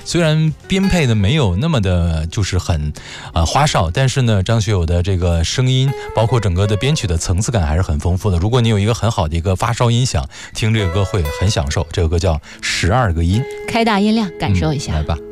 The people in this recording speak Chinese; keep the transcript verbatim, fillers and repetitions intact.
虽然编配的没有那么的就是很啊、呃、花哨，但是呢，张学友的这个声音，包括整个的编曲的层次感还是很丰富的。如果你有一个很好的一个发烧音响，听这个歌会很享受。这个歌叫《十二个音》， 开大音量感受一下。 嗯、来吧。